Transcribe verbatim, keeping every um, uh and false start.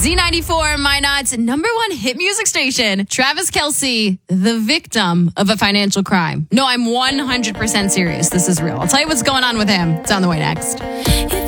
Z ninety-four, Minot's number one hit music station. Travis Kelce, the victim of a financial crime. No, I'm one hundred percent serious. This is real. I'll tell you what's going on with him. It's on the way next.